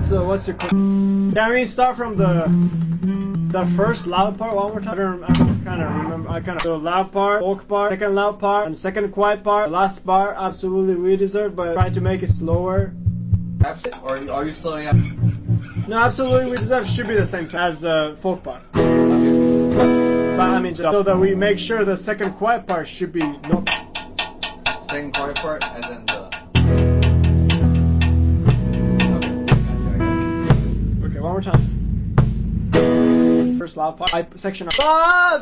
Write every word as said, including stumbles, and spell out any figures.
So what's your? Can we start from the the first loud part one more time? I don't, I don't kind of remember. I kind of the loud part, folk part, second loud part, and second quiet part. The last part, absolutely we deserve, but try to make it slower. Or are you slowing up? No, absolutely we deserve should be the same time as the uh, folk part. But I mean, so that we make sure the second quiet part should be no. Second quiet part, and then the. Okay, one more time. First loud part, I, section of. Love